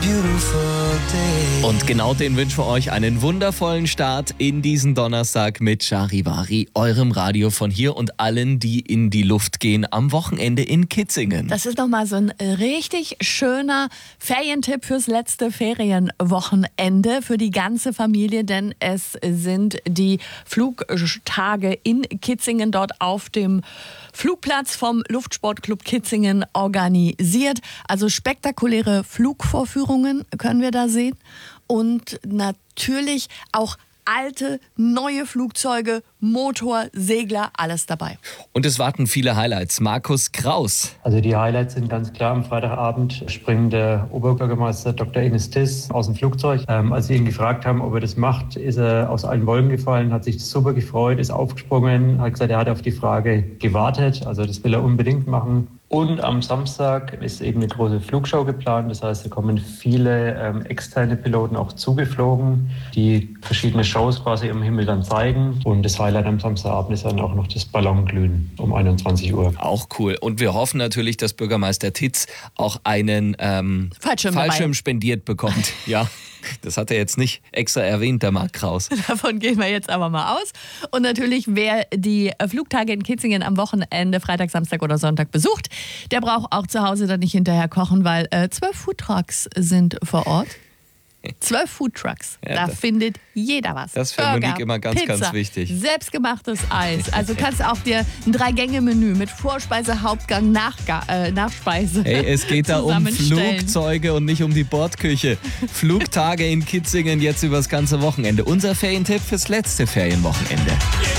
Und genau den wünschen wir euch einen wundervollen Start in diesen Donnerstag mit Charivari, eurem Radio von hier und allen, die in die Luft gehen am Wochenende in Kitzingen. Das ist nochmal so ein richtig schöner Ferientipp fürs letzte Ferienwochenende für die ganze Familie, denn es sind die Flugtage in Kitzingen dort auf dem Flugplatz vom Luftsportclub Kitzingen organisiert. Also spektakuläre Flugvorführungen können wir da sehen und natürlich auch alte, neue Flugzeuge, Motor, Segler, alles dabei. Und es warten viele Highlights. Markus Kraus. Also die Highlights sind ganz klar. Am Freitagabend springt der Oberbürgermeister Dr. Ines Tiss aus dem Flugzeug. Als sie ihn gefragt haben, ob er das macht, ist er aus allen Wolken gefallen, hat sich super gefreut, ist aufgesprungen, hat gesagt, er hat auf die Frage gewartet. Also das will er unbedingt machen. Und am Samstag ist eben eine große Flugshow geplant. Das heißt, da kommen viele externe Piloten auch zugeflogen, die verschiedene Shows quasi im Himmel dann zeigen. Und das Highlight am Samstagabend ist dann auch noch das Ballonglühen um 21 Uhr. Auch cool. Und wir hoffen natürlich, dass Bürgermeister Titz auch einen Fallschirm spendiert bekommt. Ja. Das hat er jetzt nicht extra erwähnt, der Marc Kraus. Davon gehen wir jetzt aber mal aus. Und natürlich, wer die Flugtage in Kitzingen am Wochenende, Freitag, Samstag oder Sonntag besucht, der braucht auch zu Hause dann nicht hinterher kochen, weil 12 Foodtrucks sind vor Ort. 12 Foodtrucks. Ja, da findet jeder was. Das ist für Burger, Monique immer ganz, Pizza, ganz wichtig. Selbstgemachtes Eis. Also kannst auch dir ein 3-Gänge-Menü mit Vorspeise, Hauptgang, Nachspeise Hey, es geht da um zusammenstellen. Flugzeuge und nicht um die Bordküche. Flugtage in Kitzingen jetzt übers ganze Wochenende. Unser Ferientipp fürs letzte Ferienwochenende.